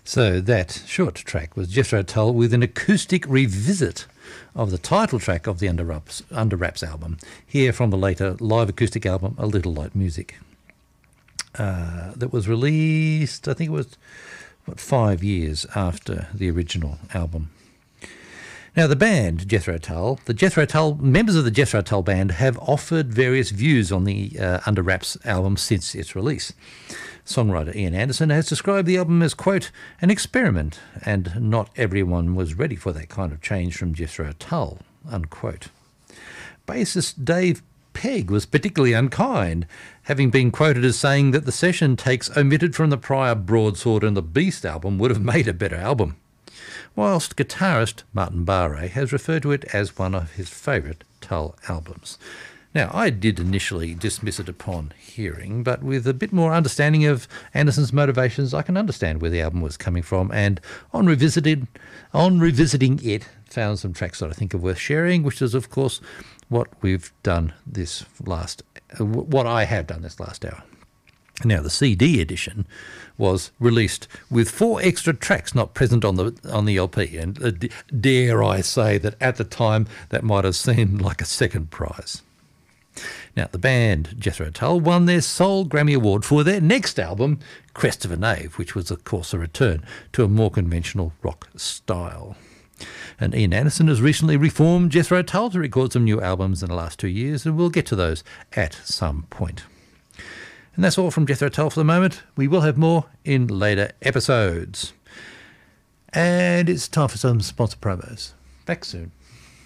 So that short track was Jethro Tull with an acoustic revisit of the title track of the Under Wraps album, here from the later live acoustic album A Little Light Music. That was released, I think it was, 5 years after the original album. Now, the band, Jethro Tull, members of the Jethro Tull band have offered various views on the Under Wraps album since its release. Songwriter Ian Anderson has described the album as, quote, an experiment, and not everyone was ready for that kind of change from Jethro Tull, unquote. Bassist Dave Pegg was particularly unkind, having been quoted as saying that the session takes omitted from the prior Broadsword and the Beast album would have made a better album, whilst guitarist Martin Barre has referred to it as one of his favourite Tull albums. Now, I did initially dismiss it upon hearing, but with a bit more understanding of Anderson's motivations, I can understand where the album was coming from, and on revisiting it, found some tracks that I think are worth sharing, which is, of course, what we've done what I have done this last hour. Now, the CD edition was released with 4 extra tracks not present on the LP, and dare I say that at the time that might have seemed like a second prize. Now, the band Jethro Tull won their sole Grammy Award for their next album, Crest of a Knave, which was, of course, a return to a more conventional rock style. And Ian Anderson has recently reformed Jethro Tull to record some new albums in the last 2 years, and we'll get to those at some point. And that's all from Jethro Tull for the moment. We will have more in later episodes. And it's time for some sponsor promos. Back soon.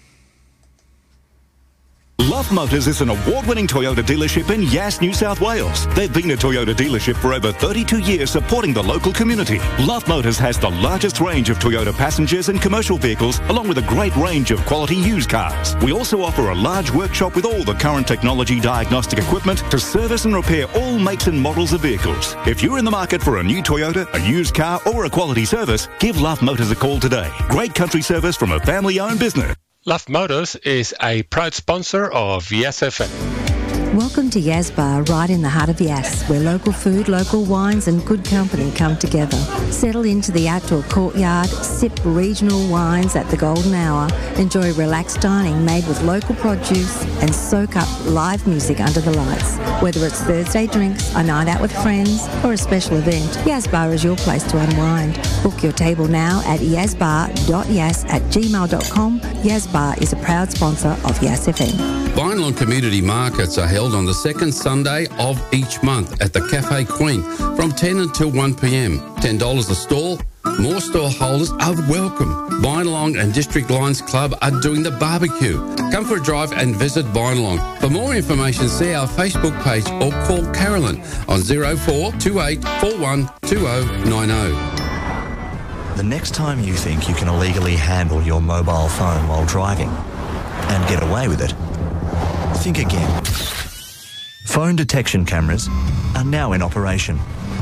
Love Motors is an award-winning Toyota dealership in Yass, New South Wales. They've been a Toyota dealership for over 32 years, supporting the local community. Love Motors has the largest range of Toyota passengers and commercial vehicles, along with a great range of quality used cars. We also offer a large workshop with all the current technology diagnostic equipment to service and repair all makes and models of vehicles. If you're in the market for a new Toyota, a used car, or a quality service, give Love Motors a call today. Great country service from a family-owned business. Love Motors is a proud sponsor of Yass FM. Welcome to Yas Bar, right in the heart of Yass, where local food, local wines and good company come together. Settle into the outdoor courtyard, sip regional wines at the golden hour, enjoy relaxed dining made with local produce, and soak up live music under the lights. Whether it's Thursday drinks, a night out with friends, or a special event, Yas Bar is your place to unwind. Book your table now at yazbar.yas@gmail.com. Yas Bar is a proud sponsor of Yass FM. Bynelong Community Markets are held on the second Sunday of each month at the Cafe Queen from 10 until 1 p.m. $10 a stall. More stall holders are welcome. Bynelong and District Lions Club are doing the barbecue. Come for a drive and visit Bynelong. For more information, see our Facebook page or call Carolyn on 0428 41 2090. The next time you think you can illegally handle your mobile phone while driving and get away with it, think again. Phone detection cameras are now in operation.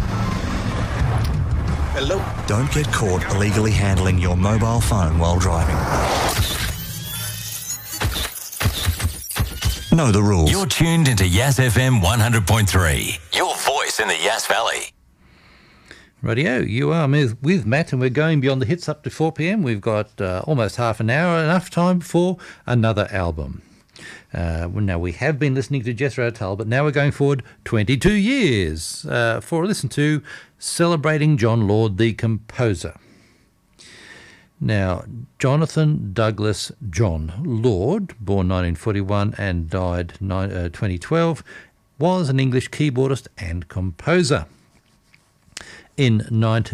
Hello. Don't get caught illegally handling your mobile phone while driving. Know the rules. You're tuned into Yass FM 100.3, your voice in the Yass Valley. Radio, you are with Matt, and we're going beyond the hits up to 4 p.m. We've got almost half an hour, enough time for another album. Now, we have been listening to Jethro Tull, but now we're going forward 22 years for a listen to Celebrating John Lord, the Composer. Now, Jonathan Douglas John Lord, born 1941 and died 2012, was an English keyboardist and composer. In